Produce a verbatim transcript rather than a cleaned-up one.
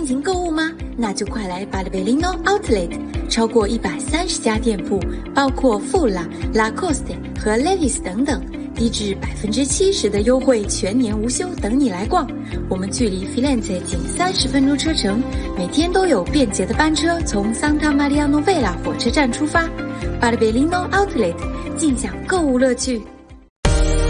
心情购物吗？那就快来巴黎贝林诺 Outlet， 超过一百三十家店铺，包括富拉、Lacoste 和 Levi's 等等，低至百分之七十的优惠，全年无休，等你来逛。我们距离 Firenze 仅三十分钟车程，每天都有便捷的班车从 Santa Maria Novella 火车站出发。巴黎贝林诺 Outlet， 尽享购物乐趣。